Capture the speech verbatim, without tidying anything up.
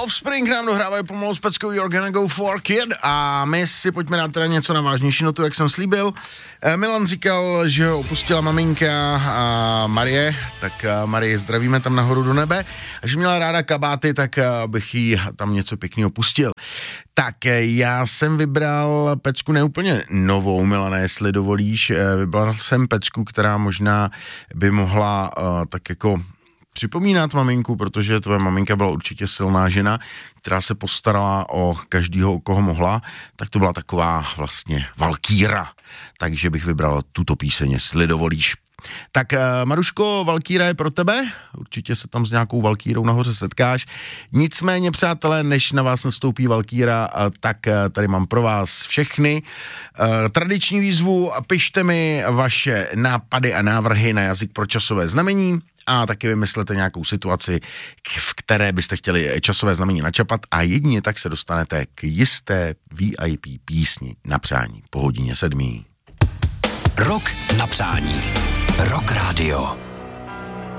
Offspring nám dohrávají pomalu s peckou You're Gonna Go For Kid a my si pojďme dát teda něco na vážnější notu, jak jsem slíbil. Milan říkal, že ho opustila maminka a Marie, tak Marie zdravíme tam nahoru do nebe, a že měla ráda kabáty, tak bych jí tam něco pěkného pustil. Tak já jsem vybral pecku neúplně novou, Milane, jestli dovolíš. Vybral jsem pecku, která možná by mohla uh, tak jako připomínat maminku, protože tvoje maminka byla určitě silná žena, která se postarala o každýho, koho mohla, tak to byla taková vlastně valkýra. Takže bych vybral tuto píseň, jestli dovolíš. Tak Maruško, valkýra je pro tebe, určitě se tam s nějakou valkýrou nahoře setkáš. Nicméně, přátelé, než na vás nastoupí valkýra, tak tady mám pro vás všechny tradiční výzvu. Pište mi vaše nápady a návrhy na jazyk pro časové znamení a taky vymyslete nějakou situaci, v které byste chtěli časové znamení načapat, a jedině tak se dostanete k jisté V I P písni na přání po hodině sedmý. Rok na přání. Rock Radio.